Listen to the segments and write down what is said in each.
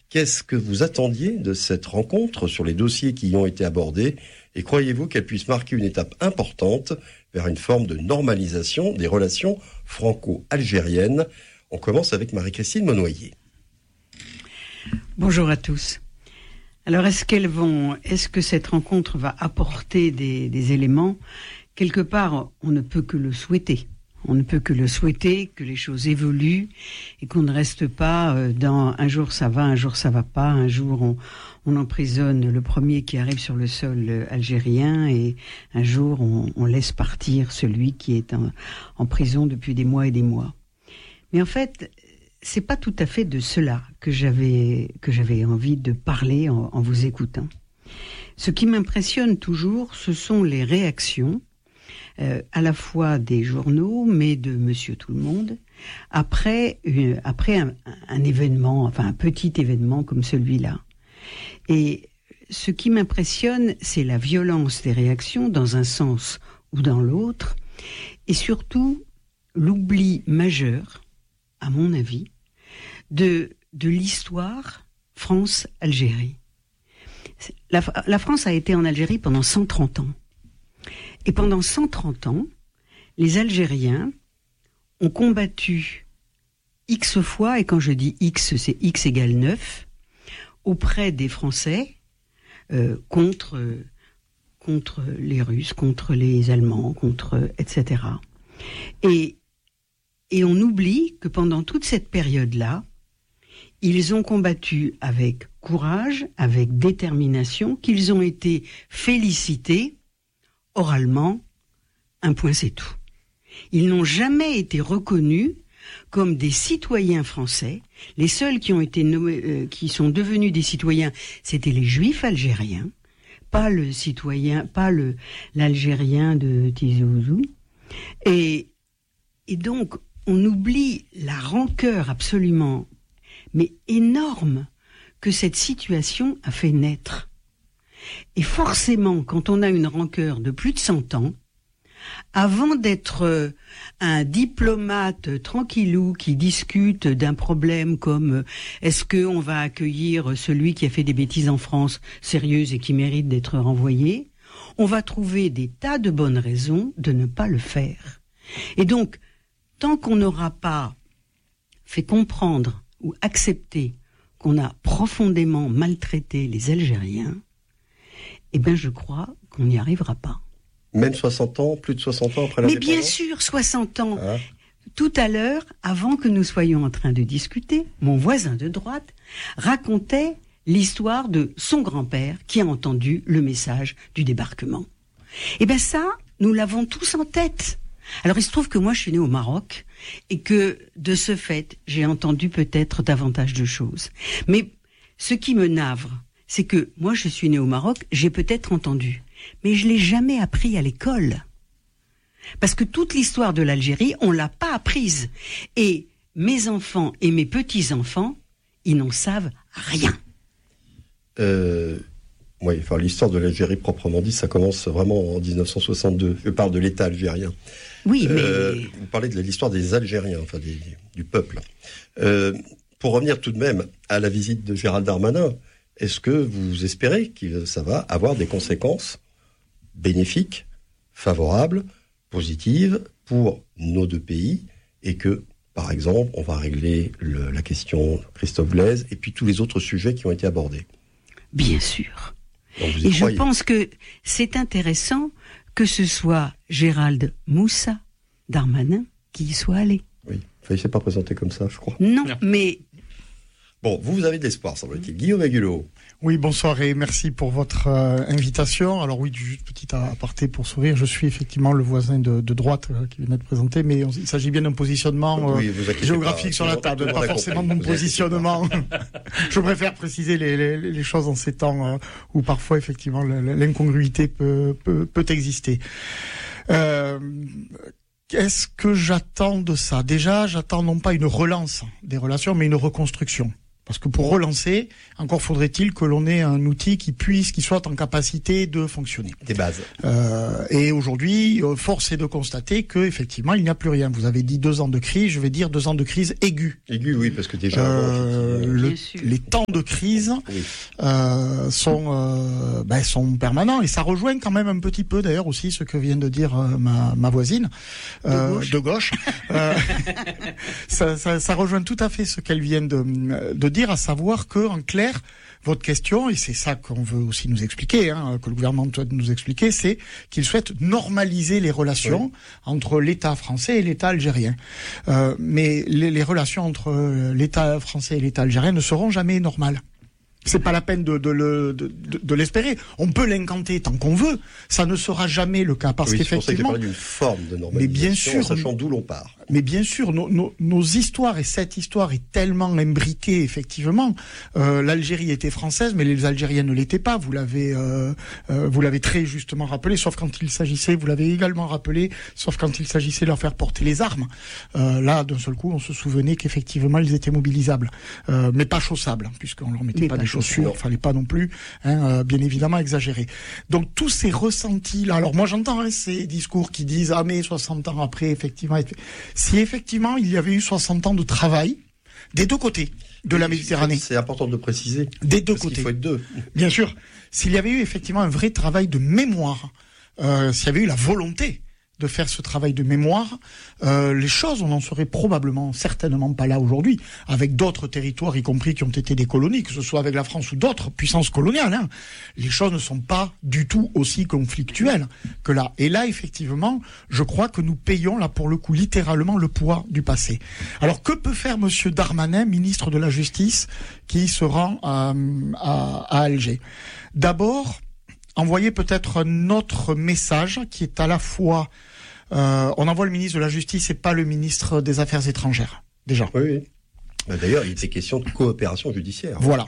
Qu'est-ce que vous attendiez de cette rencontre sur les dossiers qui y ont été abordés et croyez-vous qu'elle puisse marquer une étape importante vers une forme de normalisation des relations franco-algériennes? On commence avec Marie-Christine Monnoyer. Bonjour à tous. Alors est-ce que cette rencontre va apporter des éléments? Quelque part, on ne peut que le souhaiter. On ne peut que le souhaiter, que les choses évoluent et qu'on ne reste pas dans un jour ça va, un jour ça va pas, un jour on emprisonne le premier qui arrive sur le sol algérien et un jour on laisse partir celui qui est en prison depuis des mois et des mois. Mais en fait, c'est pas tout à fait de cela que j'avais envie de parler en vous écoutant. Ce qui m'impressionne toujours, ce sont les réactions à la fois des journaux, mais de Monsieur Tout-le-Monde, après un événement, enfin un petit événement comme celui-là. Et ce qui m'impressionne, c'est la violence des réactions dans un sens ou dans l'autre, et surtout l'oubli majeur, à mon avis, de l'histoire France-Algérie. La France a été en Algérie pendant 130 ans. Et pendant 130 ans, les Algériens ont combattu X fois, et quand je dis X, c'est X égale 9, auprès des Français, contre les Russes, contre les Allemands, etc. Et on oublie que pendant toute cette période-là, ils ont combattu avec courage, avec détermination, qu'ils ont été félicités oralement, un point c'est tout. Ils n'ont jamais été reconnus comme des citoyens français. Les seuls qui ont été qui sont devenus des citoyens, c'était les Juifs algériens, pas l'Algérien de Tizi Ouzou. Et donc, on oublie la rancœur absolument, mais énorme, que cette situation a fait naître. Et forcément, quand on a une rancœur de plus de 100 ans, avant d'être un diplomate tranquillou qui discute d'un problème comme est-ce qu'on va accueillir celui qui a fait des bêtises en France sérieuses et qui mérite d'être renvoyé, on va trouver des tas de bonnes raisons de ne pas le faire. Et donc, tant qu'on n'aura pas fait comprendre ou accepté qu'on a profondément maltraité les Algériens, eh bien, je crois qu'on n'y arrivera pas. Même 60 ans, plus de 60 ans après l'indépendance? Mais bien sûr, 60 ans. Ah. Tout à l'heure, avant que nous soyons en train de discuter, mon voisin de droite racontait l'histoire de son grand-père qui a entendu le message du débarquement. Eh bien ça, nous l'avons tous en tête. Alors il se trouve que moi je suis née au Maroc et que de ce fait, j'ai entendu peut-être davantage de choses. Mais ce qui me navre, c'est que moi, je suis née au Maroc, j'ai peut-être entendu, mais je l'ai jamais appris à l'école. Parce que toute l'histoire de l'Algérie, on l'a pas apprise. Et mes enfants et mes petits-enfants, ils n'en savent rien. Oui, enfin, l'histoire de l'Algérie proprement dit, ça commence vraiment en 1962. Je parle de l'État algérien. Oui, mais... Vous parlez de l'histoire des Algériens, enfin du peuple. Pour revenir tout de même à la visite de Gérald Darmanin, est-ce que vous espérez que ça va avoir des conséquences bénéfiques, favorables, positives pour nos deux pays et que, par exemple, on va régler la question Christophe Blaise et puis tous les autres sujets qui ont été abordés? Bien sûr. Et je pense que c'est intéressant que ce soit Gérald Moussa Darmanin qui y soit allé. Oui, enfin, il ne s'est pas présenté comme ça, je crois. Non. Mais... Bon, vous avez de l'espoir, semble-t-il. Guillaume Agulot. Oui, bonsoir et merci pour votre invitation. Alors oui, juste petit aparté pour sourire, je suis effectivement le voisin de droite qui vient d'être présenté, mais il s'agit bien d'un positionnement géographique sur la table, pas forcément de mon positionnement. Je préfère préciser les choses en ces temps où parfois effectivement l'incongruité peut exister. Qu'est-ce que j'attends de ça? Déjà, j'attends non pas une relance des relations, mais une reconstruction. Parce que pour relancer, encore faudrait-il que l'on ait un outil qui soit en capacité de fonctionner. Des bases. Et aujourd'hui, force est de constater que effectivement, il n'y a plus rien. Vous avez dit 2 ans de crise, je vais dire 2 ans de crise aiguë. Aiguë, oui, parce que déjà les temps de crise sont permanents, et ça rejoint quand même un petit peu d'ailleurs aussi ce que vient de dire ma voisine de gauche. Ça rejoint tout à fait ce qu'elle vient de dire, à savoir que, en clair, votre question, et c'est ça qu'on veut aussi nous expliquer, que le gouvernement doit nous expliquer, c'est qu'il souhaite normaliser les relations entre l'État français et l'État algérien. Mais les relations entre l'État français et l'État algérien ne seront jamais normales. C'est pas la peine de l'espérer. On peut l'incanter tant qu'on veut. Ça ne sera jamais le cas, parce qu'effectivement. C'est pour ça que j'ai parlé d'une forme de normalisation, mais bien sûr, en sachant d'où l'on part. Mais bien sûr, nos histoires, et cette histoire est tellement imbriquée, effectivement. L'Algérie était française, mais les Algériens ne l'étaient pas. Vous l'avez très justement rappelé, sauf quand il s'agissait, vous l'avez également rappelé, sauf quand il s'agissait de leur faire porter les armes. Là, d'un seul coup, on se souvenait qu'effectivement, ils étaient mobilisables, mais pas chaussables, puisqu'on leur mettait pas des chaussures, fallait pas non plus, bien évidemment, exagérer. Donc tous ces ressentis-là, alors moi j'entends ces discours qui disent mais 60 ans après, effectivement, si effectivement il y avait eu 60 ans de travail des deux côtés de la Méditerranée. C'est important de le préciser. Des deux côtés. Il faut être deux. Bien sûr. S'il y avait eu effectivement un vrai travail de mémoire, s'il y avait eu la volonté de faire ce travail de mémoire, les choses, on n'en serait certainement pas là aujourd'hui, avec d'autres territoires, y compris qui ont été des colonies, que ce soit avec la France ou d'autres puissances coloniales. Les choses ne sont pas du tout aussi conflictuelles que là. Et là, effectivement, je crois que nous payons, là, pour le coup, littéralement le poids du passé. Alors, que peut faire Monsieur Darmanin, ministre de la Justice, qui se rend à Alger? D'abord, envoyer peut-être un autre message qui est à la fois... on envoie le ministre de la Justice et pas le ministre des Affaires étrangères, déjà. Oui. D'ailleurs, il était question de coopération judiciaire. Voilà.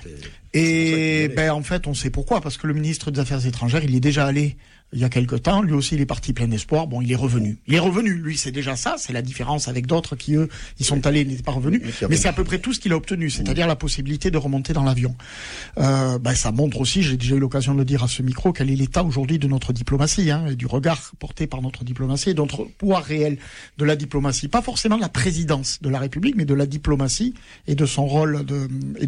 Et en fait, on sait pourquoi. Parce que le ministre des Affaires étrangères, il y est déjà allé il y a quelque temps. Lui aussi, il est parti plein d'espoir. Bon, il est revenu. Lui, c'est déjà ça. C'est la différence avec d'autres qui, eux, ils sont allés et n'étaient pas revenus. Mais c'est à peu près tout ce qu'il a obtenu. C'est-à-dire la possibilité de remonter dans l'avion. Ça montre aussi, j'ai déjà eu l'occasion de le dire à ce micro, quel est l'état aujourd'hui de notre diplomatie, et du regard porté par notre diplomatie et de notre pouvoir réel de la diplomatie. Pas forcément de la présidence de la République, mais de la diplomatie et de son rôle et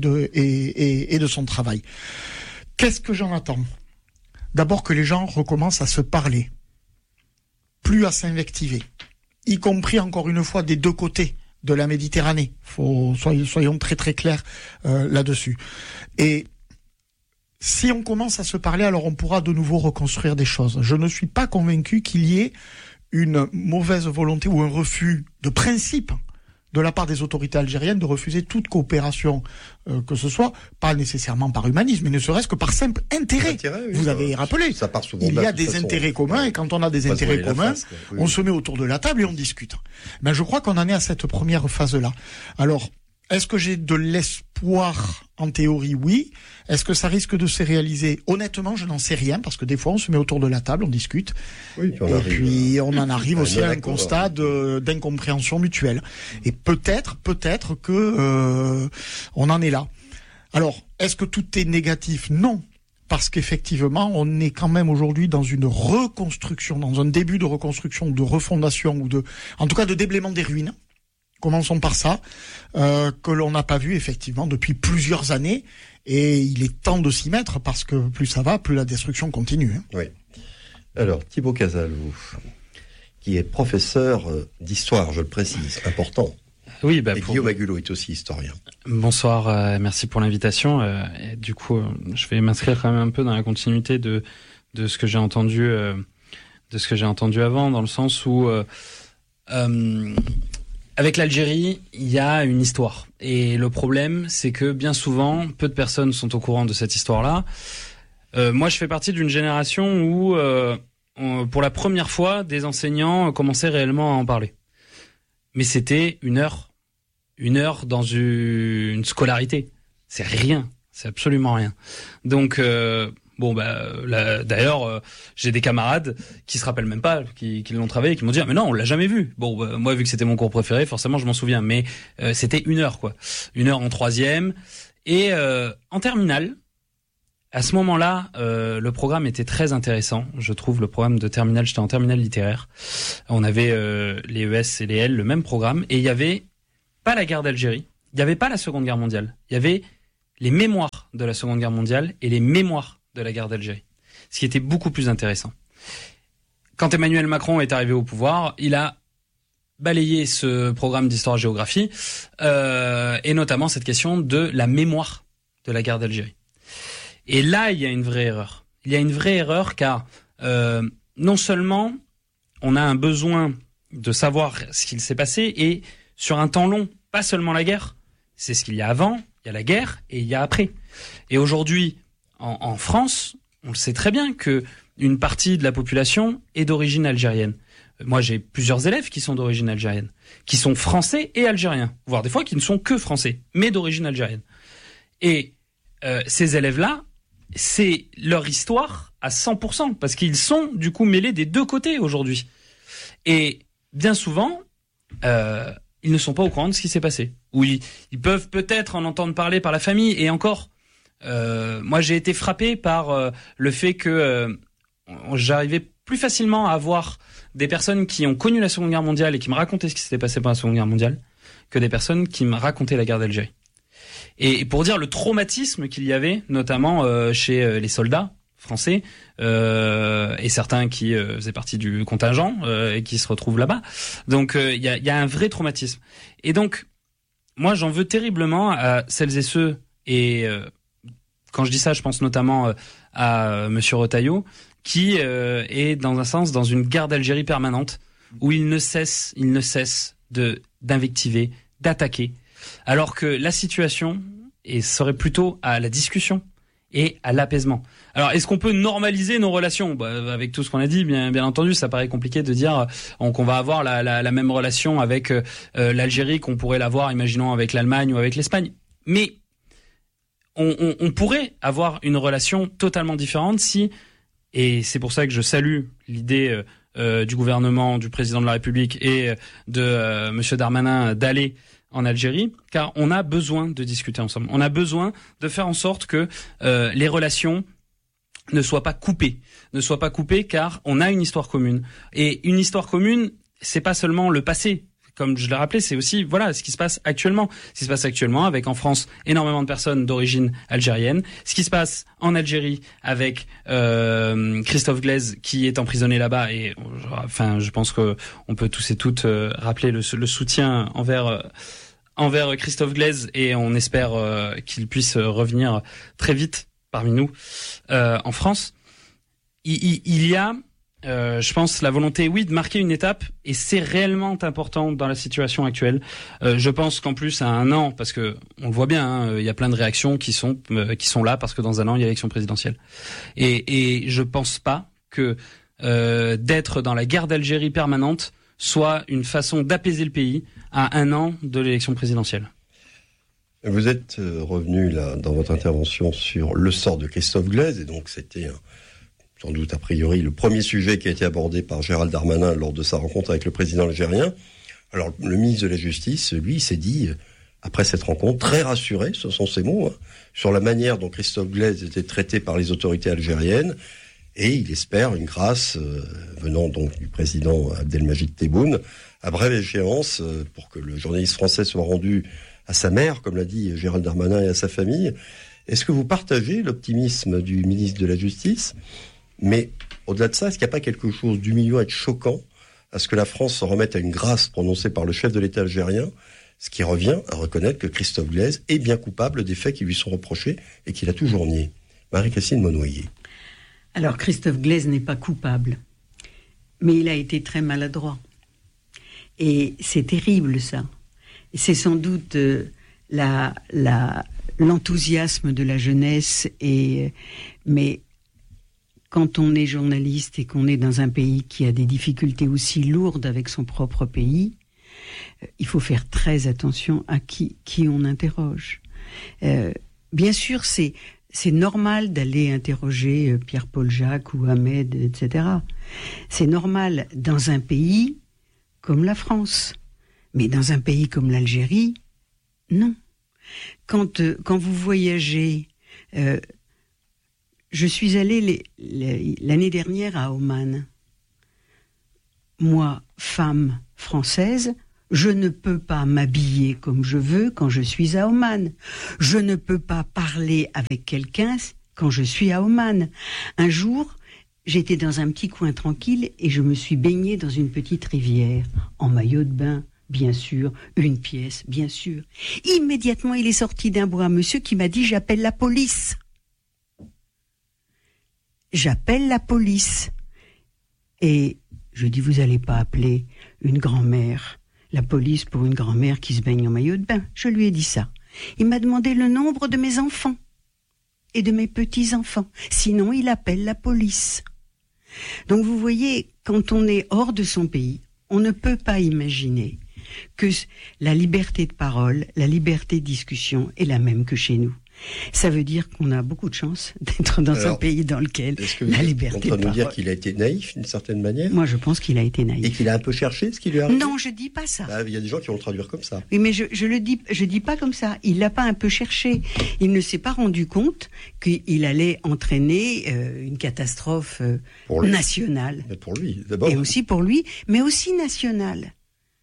de son travail. Qu'est-ce que j'en attends ? D'abord que les gens recommencent à se parler, plus à s'invectiver, y compris encore une fois des deux côtés de la Méditerranée. Soyons très très clairs là-dessus. Et si on commence à se parler, alors on pourra de nouveau reconstruire des choses. Je ne suis pas convaincu qu'il y ait une mauvaise volonté ou un refus de principe de la part des autorités algériennes de refuser toute coopération, que ce soit, pas nécessairement par humanisme, mais ne serait-ce que par simple intérêt. Vous avez rappelé, ça part souvent il y a des intérêts communs, et quand on a des intérêts communs, on se met autour de la table et on discute. Mais je crois qu'on en est à cette première phase-là. Alors, est-ce que j'ai de l'espoir en théorie? Oui. Est-ce que ça risque de se réaliser? Honnêtement, je n'en sais rien, parce que des fois, on se met autour de la table, on discute, puis on en arrive aussi à un constat d'incompréhension mutuelle. Et peut-être que on en est là. Alors, est-ce que tout est négatif? Non. Parce qu'effectivement, on est quand même aujourd'hui dans une reconstruction, dans un début de reconstruction, de refondation, en tout cas de déblaiement des ruines. Commençons par ça, que l'on n'a pas vu effectivement depuis plusieurs années, et il est temps de s'y mettre, parce que plus ça va, plus la destruction continue. Oui. Alors, Thibaut Casalou, qui est professeur d'histoire, je le précise, important. Oui, et Guillaume Agulot est aussi historien. Bonsoir, merci pour l'invitation. Et du coup, je vais m'inscrire quand même un peu dans la continuité de ce que j'ai entendu, avant, dans le sens où avec l'Algérie, il y a une histoire. Et le problème, c'est que bien souvent, peu de personnes sont au courant de cette histoire-là. Moi, je fais partie d'une génération où, pour la première fois, des enseignants commençaient réellement à en parler. Mais c'était une heure dans une scolarité. C'est rien. C'est absolument rien. Donc, d'ailleurs, j'ai des camarades qui se rappellent même pas, qui l'ont travaillé, qui m'ont dit mais non, on l'a jamais vu. Moi, vu que c'était mon cours préféré, forcément, je m'en souviens. Mais c'était une heure en troisième. Et en terminale, à ce moment-là, le programme était très intéressant. Je trouve le programme de terminale, j'étais en terminale littéraire. On avait les ES et les L, le même programme, et il y avait pas la guerre d'Algérie, il y avait pas la Seconde Guerre mondiale, il y avait les mémoires de la Seconde Guerre mondiale et les mémoires de la guerre d'Algérie, ce qui était beaucoup plus intéressant. Quand Emmanuel Macron est arrivé au pouvoir, il a balayé ce programme d'histoire-géographie et notamment cette question de la mémoire de la guerre d'Algérie. Et là, il y a une vraie erreur. Il y a une vraie erreur car non seulement on a un besoin de savoir ce qu'il s'est passé et sur un temps long, pas seulement la guerre, c'est ce qu'il y a avant, il y a la guerre et il y a après. Et aujourd'hui, en France, on le sait très bien que une partie de la population est d'origine algérienne. Moi, j'ai plusieurs élèves qui sont d'origine algérienne, qui sont français et algériens, voire des fois qui ne sont que français, mais d'origine algérienne. Et ces élèves-là, c'est leur histoire à 100%, parce qu'ils sont du coup mêlés des deux côtés aujourd'hui. Et bien souvent, ils ne sont pas au courant de ce qui s'est passé. Ou ils peuvent peut-être en entendre parler par la famille, et encore, moi j'ai été frappé par le fait que j'arrivais plus facilement à avoir des personnes qui ont connu la Seconde Guerre mondiale et qui me racontaient ce qui s'était passé pendant la Seconde Guerre mondiale que des personnes qui me racontaient la guerre d'Algérie. Et pour dire le traumatisme qu'il y avait, notamment chez les soldats français et certains qui faisaient partie du contingent et qui se retrouvent là-bas. Donc il y a un vrai traumatisme. Et donc moi j'en veux terriblement à celles et ceux, et quand je dis ça je pense notamment à Monsieur Retailleau, qui est dans un sens dans une guerre d'Algérie permanente où il ne cesse d'invectiver, d'attaquer, alors que la situation serait plutôt à la discussion et à l'apaisement. Alors, est-ce qu'on peut normaliser nos relations ? Avec tout ce qu'on a dit, bien entendu, ça paraît compliqué de dire qu'on va avoir la même relation avec l'Algérie qu'on pourrait l'avoir, imaginons, avec l'Allemagne ou avec l'Espagne. Mais on pourrait avoir une relation totalement différente si, et c'est pour ça que je salue l'idée du gouvernement, du président de la République et de Monsieur Darmanin d'aller en Algérie, car on a besoin de discuter ensemble. On a besoin de faire en sorte que les relations ne soient pas coupées, car on a une histoire commune. Et une histoire commune, c'est pas seulement le passé. Comme je l'ai rappelé, c'est aussi ce qui se passe actuellement. Ce qui se passe actuellement avec en France énormément de personnes d'origine algérienne. Ce qui se passe en Algérie avec Christophe Glaise qui est emprisonné là-bas. Et je pense que on peut tous et toutes rappeler le soutien envers Christophe Glaise, et on espère qu'il puisse revenir très vite parmi nous en France. Il y a je pense la volonté, de marquer une étape, et c'est réellement important dans la situation actuelle. Je pense qu'en plus à un an, parce que on le voit bien, il y a plein de réactions qui sont là parce que dans un an il y a l'élection présidentielle. Et je pense pas que d'être dans la guerre d'Algérie permanente soit une façon d'apaiser le pays à un an de l'élection présidentielle. Vous êtes revenu là dans votre intervention sur le sort de Christophe Glaise, et donc c'était sans doute a priori le premier sujet qui a été abordé par Gérald Darmanin lors de sa rencontre avec le président algérien. Alors le ministre de la Justice, lui, s'est dit, après cette rencontre, très rassuré, ce sont ses mots, sur la manière dont Christophe Glaise était traité par les autorités algériennes, et il espère une grâce venant donc du président Abdelmajid Tebboune à brève échéance pour que le journaliste français soit rendu à sa mère, comme l'a dit Gérald Darmanin, et à sa famille. Est-ce que vous partagez l'optimisme du ministre de la Justice ? Mais au-delà de ça, est-ce qu'il n'y a pas quelque chose d'humiliant et de choquant à ce que la France se remette à une grâce prononcée par le chef de l'État algérien, ce qui revient à reconnaître que Christophe Glaise est bien coupable des faits qui lui sont reprochés et qu'il a toujours nié. Marie-Christine Monnoyer. Alors Christophe Glaise n'est pas coupable, mais il a été très maladroit. Et c'est terrible ça. C'est sans doute l'enthousiasme de la jeunesse, mais quand on est journaliste et qu'on est dans un pays qui a des difficultés aussi lourdes avec son propre pays, il faut faire très attention à qui on interroge. Bien sûr, c'est normal d'aller interroger Pierre-Paul Jacques ou Ahmed, etc. C'est normal dans un pays comme la France. Mais dans un pays comme l'Algérie, non. quand vous voyagez, je suis allée l'année dernière à Oman. Moi, femme française, je ne peux pas m'habiller comme je veux quand je suis à Oman. Je ne peux pas parler avec quelqu'un quand je suis à Oman. Un jour, j'étais dans un petit coin tranquille et je me suis baignée dans une petite rivière, en maillot de bain, bien sûr, une pièce, bien sûr. Immédiatement, il est sorti d'un bois un monsieur qui m'a dit « J'appelle la police ». J'appelle la police. Et je dis « Vous n'allez pas appeler une grand-mère, la police pour une grand-mère qui se baigne en maillot de bain ». Je lui ai dit ça. Il m'a demandé le nombre de mes enfants et de mes petits-enfants. Sinon, il appelle la police. Donc vous voyez, quand on est hors de son pays, on ne peut pas imaginer que la liberté de parole, la liberté de discussion est la même que chez nous. Ça veut dire qu'on a beaucoup de chance d'être dans un pays dans lequel la liberté de parole... Est-ce que vous êtes en train de nous dire qu'il a été naïf d'une certaine manière ? Moi, je pense qu'il a été naïf. Et qu'il a un peu cherché ce qui lui arrive ? Non, je dis pas ça. Il y a des gens qui vont le traduire comme ça. Oui, mais je dis pas comme ça. Il l'a pas un peu cherché. Il ne s'est pas rendu compte qu'il allait entraîner une catastrophe nationale. Mais pour lui, d'abord. Et aussi pour lui, mais aussi nationale.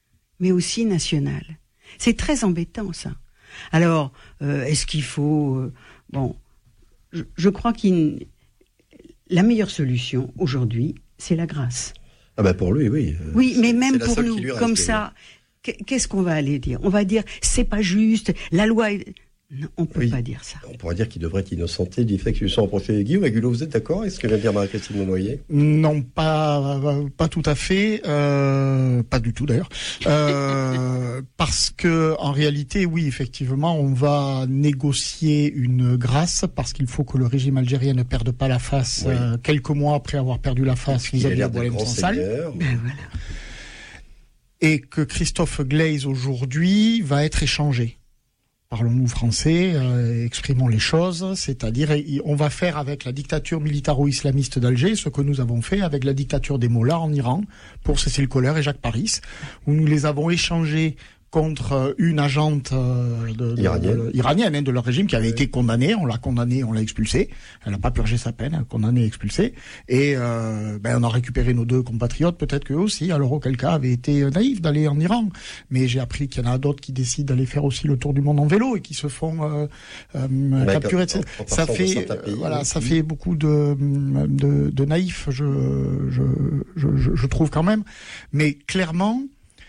C'est très embêtant, ça. Alors, est-ce qu'il faut... je crois la meilleure solution, aujourd'hui, c'est la grâce. Ah ben pour lui, oui. Oui, mais même pour nous, comme ça, qu'est-ce qu'on va aller dire ? On va dire, c'est pas juste, la loi... Non, on ne peut pas dire ça. On pourrait dire qu'il devrait être innocenté du fait qu'il lui soit reproché. Guillaume Agulot, vous êtes d'accord avec ce que vient de dire Marie-Christine Monnoyer ? Non, pas tout à fait. Pas du tout d'ailleurs. Parce que en réalité, oui, effectivement, on va négocier une grâce parce qu'il faut que le régime algérien ne perde pas la face quelques mois après avoir perdu la face vis-à-vis de Boualem Sansal. Ben voilà. Et que Christophe Glaise aujourd'hui va être échangé. Parlons-nous français, exprimons les choses, c'est-à-dire on va faire avec la dictature militaro-islamiste d'Alger ce que nous avons fait avec la dictature des Mollahs en Iran pour Cécile Kohler et Jacques Paris, où nous les avons échangés contre une agente iranienne de leur régime qui avait été condamnée, on l'a expulsée, elle n'a pas purgé sa peine, elle a condamné et expulsée, et on a récupéré nos deux compatriotes, peut-être qu'eux aussi, alors auquel cas avaient été naïfs d'aller en Iran, mais j'ai appris qu'il y en a d'autres qui décident d'aller faire aussi le tour du monde en vélo et qui se font capturer, ça fait beaucoup de naïfs, je trouve quand même, mais clairement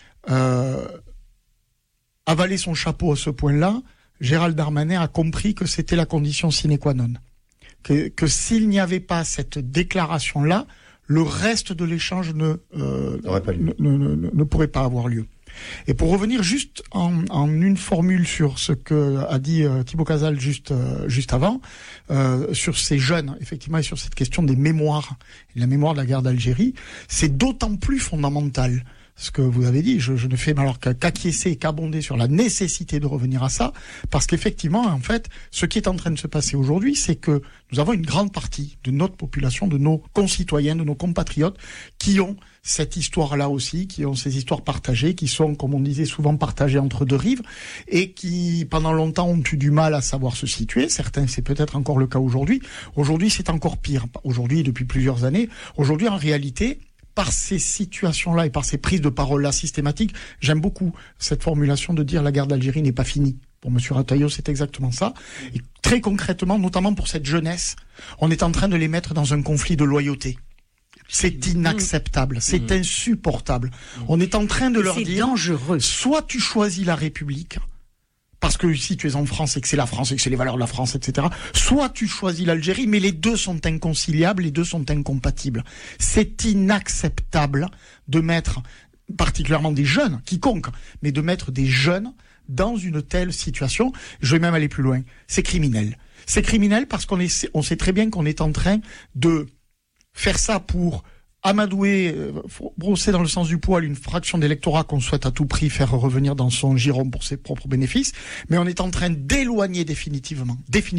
avaler son chapeau à ce point-là, Gérald Darmanin a compris que c'était la condition sine qua non. Que s'il n'y avait pas cette déclaration-là, le reste de l'échange ne pourrait pas avoir lieu. Et pour revenir juste en une formule sur ce que a dit Thibaut Casal juste avant, sur ces jeunes, effectivement, et sur cette question des mémoires, la mémoire de la guerre d'Algérie, c'est d'autant plus fondamental. Ce que vous avez dit, je ne fais alors qu'acquiescer et qu'abonder sur la nécessité de revenir à ça, parce qu'effectivement, en fait, ce qui est en train de se passer aujourd'hui, c'est que nous avons une grande partie de notre population, de nos concitoyens, de nos compatriotes, qui ont cette histoire-là aussi, qui ont ces histoires partagées, qui sont, comme on disait, souvent partagées entre deux rives, et qui, pendant longtemps, ont eu du mal à savoir se situer. Certains, c'est peut-être encore le cas aujourd'hui. Aujourd'hui, c'est encore pire. Aujourd'hui, depuis plusieurs années. Aujourd'hui, en réalité, par ces situations-là et par ces prises de parole-là systématiques, j'aime beaucoup cette formulation de dire la guerre d'Algérie n'est pas finie. Pour M. Rataillot, c'est exactement ça. Et très concrètement, notamment pour cette jeunesse, on est en train de les mettre dans un conflit de loyauté. C'est inacceptable, c'est insupportable. On est en train de leur dire, dangereux. Soit tu choisis la République, parce que si tu es en France et que c'est la France et que c'est les valeurs de la France, etc. Soit tu choisis l'Algérie, mais les deux sont inconciliables, les deux sont incompatibles. C'est inacceptable de mettre, particulièrement des jeunes, quiconque, mais de mettre des jeunes dans une telle situation. Je vais même aller plus loin. C'est criminel. C'est criminel parce on sait très bien qu'on est en train de faire ça pour amadouer, brosser dans le sens du poil une fraction d'électorat qu'on souhaite à tout prix faire revenir dans son giron pour ses propres bénéfices, mais on est en train d'éloigner définitivement,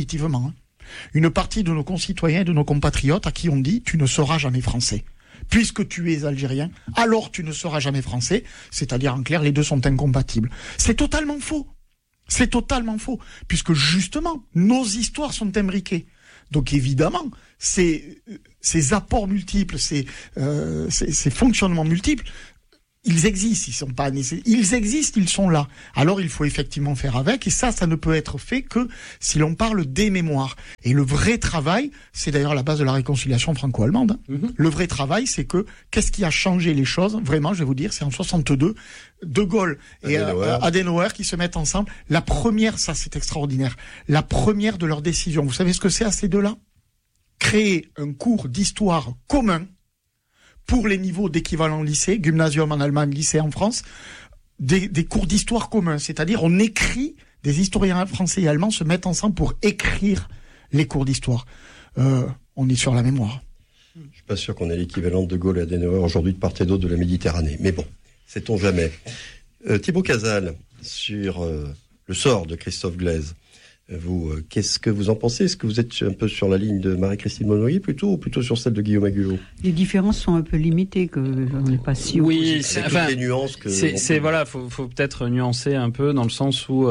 une partie de nos concitoyens et de nos compatriotes à qui on dit « tu ne seras jamais français ». Puisque tu es algérien, alors tu ne seras jamais français, c'est-à-dire en clair, les deux sont incompatibles. C'est totalement faux. C'est totalement faux, puisque justement, nos histoires sont imbriquées. Donc évidemment, ces apports multiples, ces fonctionnements multiples, ils existent, ils existent, ils sont là. Alors il faut effectivement faire avec, et ça ne peut être fait que si l'on parle des mémoires. Et le vrai travail, c'est d'ailleurs la base de la réconciliation franco-allemande. Le vrai travail, c'est que qu'est-ce qui a changé les choses? Vraiment, je vais vous dire, c'est en 62, De Gaulle et Adenauer qui se mettent ensemble. La première, ça c'est extraordinaire, la première de leurs décisions. Vous savez ce que c'est à ces deux-là? Créer un cours d'histoire commun pour les niveaux d'équivalent lycée, gymnasium en Allemagne, lycée en France, des cours d'histoire communs. C'est-à-dire, on écrit, des historiens français et allemands se mettent ensemble pour écrire les cours d'histoire. On est sur la mémoire. Je suis pas sûr qu'on ait l'équivalent de Gaulle et Adenauer aujourd'hui de part et d'autre de la Méditerranée. Mais bon, sait-on jamais. Thibaut Casal, sur le sort de Christophe Glaise. Vous, qu'est-ce que vous en pensez? Est-ce que vous êtes un peu sur la ligne de Marie-Christine Monnoyer ou plutôt sur celle de Guillaume Agulot? Les différences sont un peu limitées, que on n'est pas si... Oui, c'est toutes les nuances que... voilà, faut peut-être nuancer un peu dans le sens où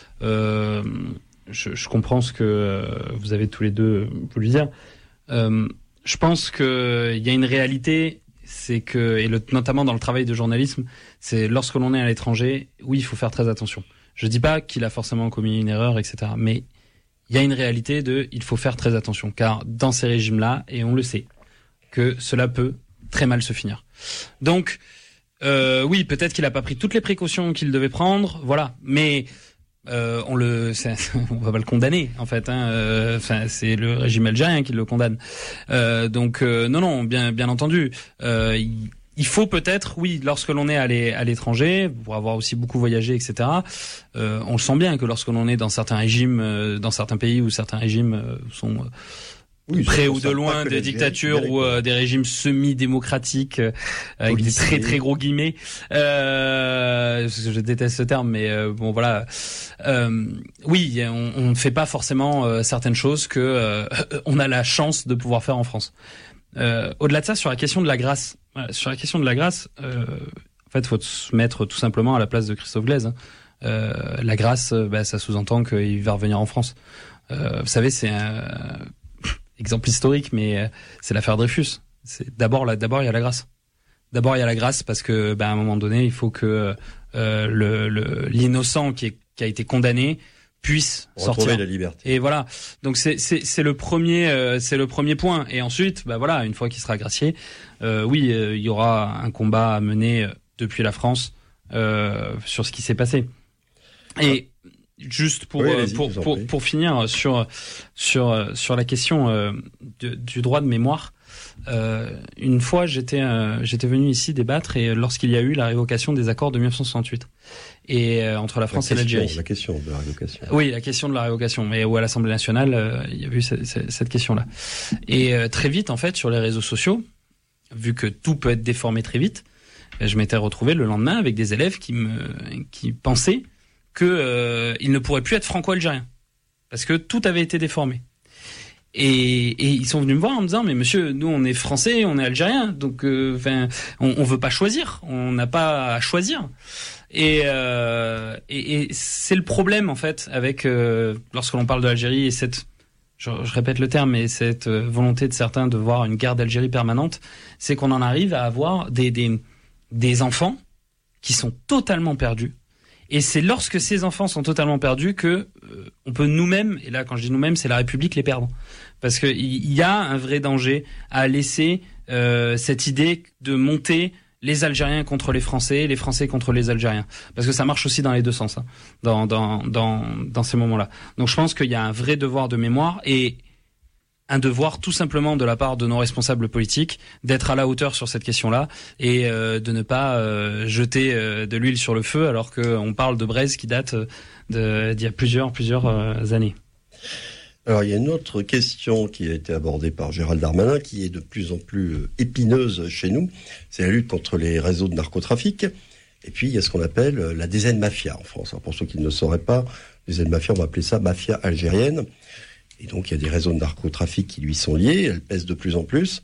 je comprends ce que vous avez tous les deux voulu dire. Je pense qu'il y a une réalité, c'est que, notamment dans le travail de journalisme, c'est lorsque l'on est à l'étranger, oui, il faut faire très attention. Je dis pas qu'il a forcément commis une erreur, etc. Mais il y a une réalité il faut faire très attention, car dans ces régimes-là, et on le sait, que cela peut très mal se finir. Donc, oui, peut-être qu'il a pas pris toutes les précautions qu'il devait prendre, voilà. Mais on va pas le condamner, en fait. C'est le régime algérien qui le condamne. Donc, non, bien entendu. Il faut peut-être, oui, lorsque l'on est allé à l'étranger, pour avoir aussi beaucoup voyagé, etc., on le sent bien que lorsque l'on est dans certains régimes, dans certains pays où certains régimes sont près ou de loin des dictatures ou des régimes semi-démocratiques, avec des très très gros guillemets, je déteste ce terme, mais bon voilà, oui, on ne fait pas forcément certaines choses que on a la chance de pouvoir faire en France. Au-delà de ça, sur la question de la grâce, en fait, faut se mettre tout simplement à la place de Christophe Glaise. La grâce, ça sous-entend qu'il va revenir en France. Vous savez, c'est un exemple historique, mais c'est l'affaire Dreyfus. D'abord, il y a la grâce. D'abord, il y a la grâce parce que, à un moment donné, il faut que l'innocent qui a été condamné puisse sortir la liberté. Et voilà. Donc c'est le premier point. Et ensuite, voilà, une fois qu'il sera gracié, oui, il y aura un combat à mener depuis la France sur ce qui s'est passé. Et juste pour finir sur la question du droit de mémoire. Une fois, j'étais venu ici débattre et lorsqu'il y a eu la révocation des accords de 1968 et entre la France et l'Algérie. La question de la révocation. Oui, la question de la révocation, mais où à l'Assemblée nationale, il y a eu cette question-là. Et très vite, en fait, sur les réseaux sociaux, vu que tout peut être déformé très vite, je m'étais retrouvé le lendemain avec des élèves qui pensaient que ils ne pourraient plus être franco-algériens parce que tout avait été déformé. Et ils sont venus me voir en me disant, mais monsieur, nous on est français, on est algérien, donc on veut pas choisir, on n'a pas à choisir. Et c'est le problème en fait avec lorsque l'on parle de l'Algérie et je répète le terme, mais cette volonté de certains de voir une guerre d'Algérie permanente, c'est qu'on en arrive à avoir des enfants qui sont totalement perdus. Et c'est lorsque ces enfants sont totalement perdus que on peut nous-mêmes, et là quand je dis nous-mêmes, c'est la République, les perdre. Parce que il y a un vrai danger à laisser cette idée de monter les Algériens contre les Français contre les Algériens. Parce que ça marche aussi dans les deux sens, hein, dans ces moments-là. Donc je pense qu'il y a un vrai devoir de mémoire et un devoir tout simplement de la part de nos responsables politiques d'être à la hauteur sur cette question-là et de ne pas jeter de l'huile sur le feu alors qu'on parle de braise qui date d'il y a plusieurs années. Alors il y a une autre question qui a été abordée par Gérald Darmanin qui est de plus en plus épineuse chez nous, c'est la lutte contre les réseaux de narcotrafic. Et puis il y a ce qu'on appelle la DZ Mafia en France. Alors, pour ceux qui ne le sauraient pas, DZ Mafia, on va appeler ça mafia algérienne. Et donc, il y a des réseaux de narcotrafic qui lui sont liés, elles pèsent de plus en plus.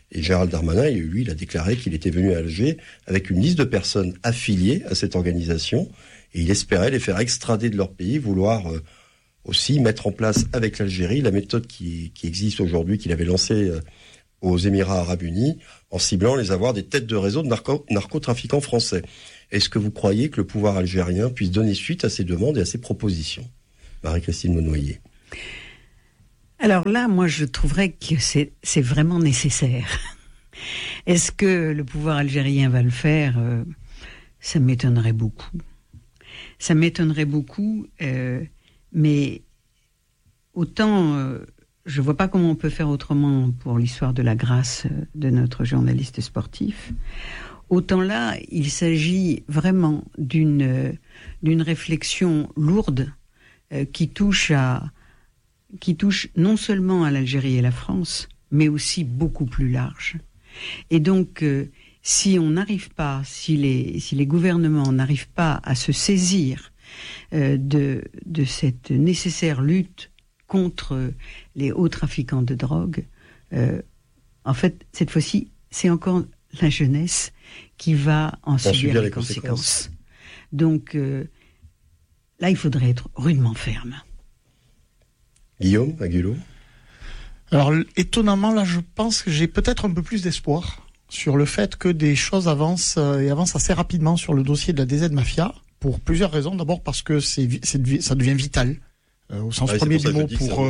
Et Gérald Darmanin, lui, il a déclaré qu'il était venu à Alger avec une liste de personnes affiliées à cette organisation, et il espérait les faire extrader de leur pays, vouloir aussi mettre en place avec l'Algérie la méthode qui existe aujourd'hui, qu'il avait lancée aux Émirats Arabes Unis, en ciblant les avoirs des têtes de réseau de narcotrafiquants français. Est-ce que vous croyez que le pouvoir algérien puisse donner suite à ces demandes et à ces propositions ? Marie-Christine Monnoyer. Alors là, moi, je trouverais que c'est vraiment nécessaire. Est-ce que le pouvoir algérien va le faire ? Ça m'étonnerait beaucoup. Ça m'étonnerait beaucoup, mais autant, je vois pas comment on peut faire autrement pour l'histoire de la grâce de notre journaliste sportif. Autant là, il s'agit vraiment d'une réflexion lourde qui touche non seulement à l'Algérie et la France, mais aussi beaucoup plus large. Et donc, si on n'arrive pas, si les gouvernements n'arrivent pas à se saisir de cette nécessaire lutte contre les hauts trafiquants de drogue, en fait, cette fois-ci, c'est encore la jeunesse qui va en subir les conséquences. Donc, là, il faudrait être rudement ferme. Guillaume Aguilot. Alors, étonnamment, là, je pense que j'ai peut-être un peu plus d'espoir sur le fait que des choses avancent et avancent assez rapidement sur le dossier de la DZ Mafia, pour plusieurs raisons. D'abord parce que ça devient vital. Au sens premier du mot pour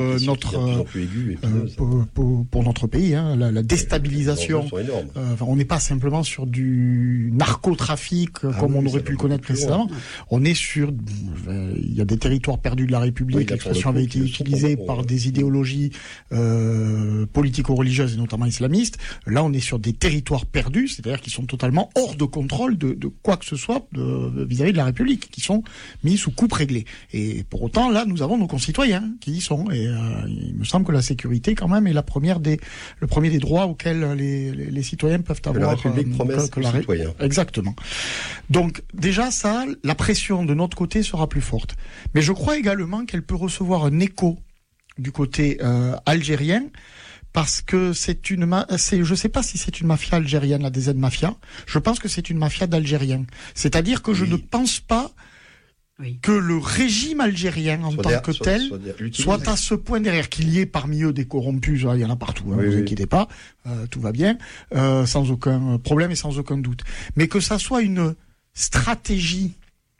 notre pays, hein, la déstabilisation. On n'est pas simplement sur du narcotrafic comme on aurait pu le connaître précédemment. On est sur, il y a des territoires perdus de la République. L'expression avait été utilisée par des idéologies politico-religieuses et notamment islamistes. Là, on est sur des territoires perdus, c'est-à-dire qui sont totalement hors de contrôle de quoi que ce soit vis-à-vis de la République, qui sont mis sous coupe réglée. Et pour autant, là, nous avons nos concitoyens qui y sont, et il me semble que la sécurité quand même est le premier des droits auxquels les citoyens peuvent avoir. La République promesse aux citoyens. Exactement. Donc déjà ça, la pression de notre côté sera plus forte. Mais je crois également qu'elle peut recevoir un écho du côté algérien, parce que je sais pas si c'est une mafia algérienne, la DZ Mafia. Je pense que c'est une mafia d'Algériens. C'est-à-dire que je ne pense pas que le régime algérien en tant que tel soit à ce point derrière, qu'il y ait parmi eux des corrompus, il y en a partout, hein, vous inquiétez pas, tout va bien, sans aucun problème et sans aucun doute. Mais que ça soit une stratégie,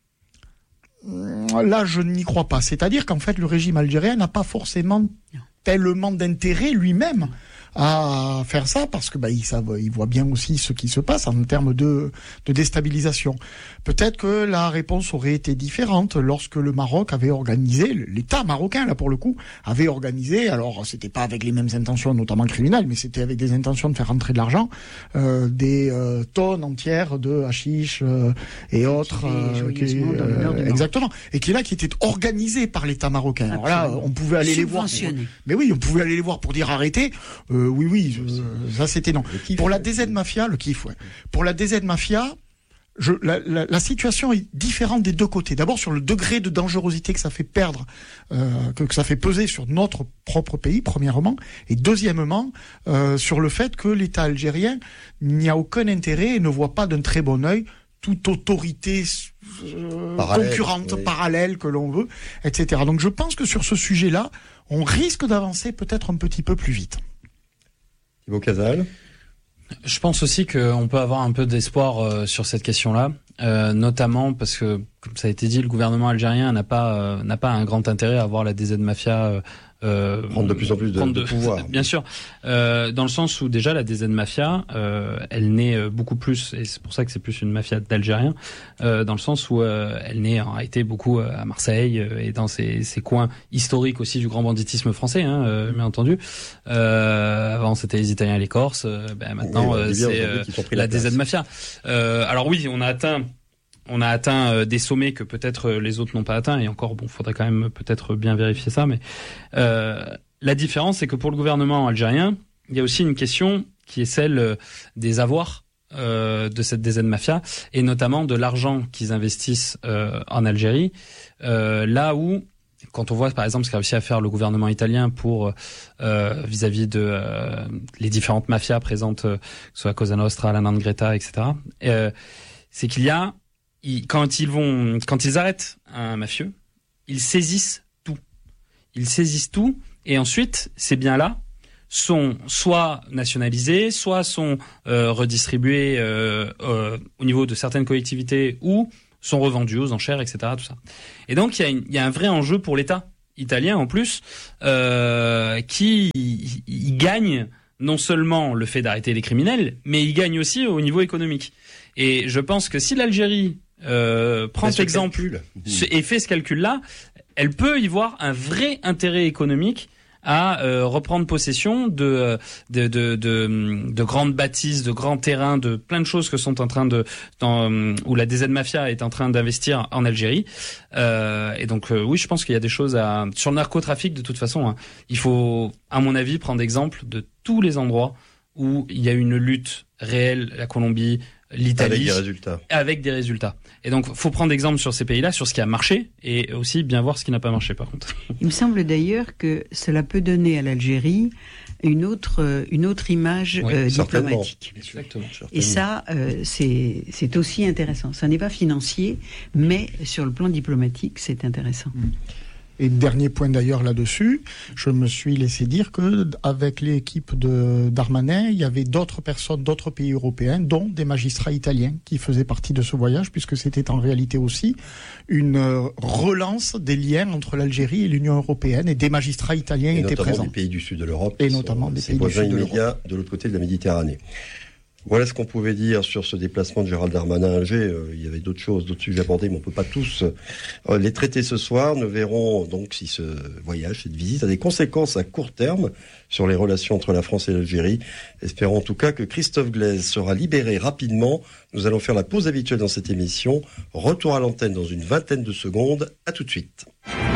là je n'y crois pas. C'est-à-dire qu'en fait le régime algérien n'a pas forcément tellement d'intérêt lui-même à faire ça, parce que il voit bien aussi ce qui se passe en termes de déstabilisation. Peut-être que la réponse aurait été différente lorsque le Maroc avait organisé, l'État marocain là pour le coup, avait organisé, alors c'était pas avec les mêmes intentions notamment criminelles, mais c'était avec des intentions de faire rentrer de l'argent, des tonnes entières de hashish et autres, exactement, et qui était organisé par l'État marocain. Alors là, on pouvait aller les voir, mais oui, on pouvait aller les voir pour dire arrêtez. Ça c'était non. Pour la DZ Mafia, le kiff, ouais. Pour la DZ Mafia, la situation est différente des deux côtés. D'abord sur le degré de dangerosité que ça fait perdre, que ça fait peser sur notre propre pays, premièrement, et deuxièmement sur le fait que l'État algérien n'y a aucun intérêt et ne voit pas d'un très bon œil toute autorité concurrente, parallèle que l'on veut, etc. Donc je pense que sur ce sujet-là, on risque d'avancer peut-être un petit peu plus vite. Thibaut Casal. Je pense aussi qu'on peut avoir un peu d'espoir sur cette question-là, notamment parce que, comme ça a été dit, le gouvernement algérien n'a pas un grand intérêt à voir la DZ Mafia prendre de plus en plus de pouvoir. Bien sûr, dans le sens où déjà la DZ Mafia, elle naît beaucoup plus, et c'est pour ça que c'est plus une mafia d'Algériens, dans le sens où elle naît en réalité beaucoup à Marseille et dans ces coins historiques aussi du grand banditisme français, bien entendu. Avant c'était les Italiens et les Corses, maintenant c'est la DZ Mafia. Alors oui, on a atteint des sommets que peut-être les autres n'ont pas atteints, et encore, faudrait quand même peut-être bien vérifier ça, mais la différence, c'est que pour le gouvernement algérien, il y a aussi une question qui est celle des avoirs de cette DZ Mafia, et notamment de l'argent qu'ils investissent en Algérie, là où, quand on voit par exemple ce qu'a réussi à faire le gouvernement italien pour vis-à-vis de les différentes mafias présentes, que ce soit Cosa Nostra, la 'Ndrangheta, etc. C'est qu'il y a quand ils arrêtent un mafieux, ils saisissent tout. Ils saisissent tout et ensuite ces biens-là sont soit nationalisés, soit sont redistribués au niveau de certaines collectivités ou sont revendus aux enchères, etc. Tout ça. Et donc il y a un vrai enjeu pour l'État italien en plus, qui il gagne non seulement le fait d'arrêter les criminels, mais il gagne aussi au niveau économique. Et je pense que si l'Algérie prend cet exemple et fait ce calcul-là, elle peut y voir un vrai intérêt économique à reprendre possession de grandes bâtisses, de grands terrains, de plein de choses que sont en train où la DZ Mafia est en train d'investir en Algérie. Et donc oui, je pense qu'il y a des choses sur le narcotrafic de toute façon. Hein, il faut, à mon avis, prendre exemple de tous les endroits où il y a une lutte réelle, la Colombie, l'Italie, avec des résultats. Et donc, faut prendre exemple sur ces pays-là, sur ce qui a marché, et aussi bien voir ce qui n'a pas marché, par contre. Il me semble d'ailleurs que cela peut donner à l'Algérie une autre image diplomatique. Exactement. Et ça, c'est aussi intéressant. Ça n'est pas financier, mais sur le plan diplomatique, c'est intéressant. Et dernier point d'ailleurs là-dessus, je me suis laissé dire que avec l'équipe de Darmanin, il y avait d'autres personnes, d'autres pays européens, dont des magistrats italiens qui faisaient partie de ce voyage, puisque c'était en réalité aussi une relance des liens entre l'Algérie et l'Union européenne, et des magistrats italiens étaient présents. Notamment des pays du sud de l'Europe, et notamment des pays du sud de l'Europe, immédiats de l'autre côté de la Méditerranée. Voilà ce qu'on pouvait dire sur ce déplacement de Gérald Darmanin à Alger. Il y avait d'autres choses, d'autres sujets abordés, mais on ne peut pas tous les traiter ce soir. Nous verrons donc si ce voyage, cette visite a des conséquences à court terme sur les relations entre la France et l'Algérie. Espérons en tout cas que Christophe Glaise sera libéré rapidement. Nous allons faire la pause habituelle dans cette émission. Retour à l'antenne dans une vingtaine de secondes. À tout de suite.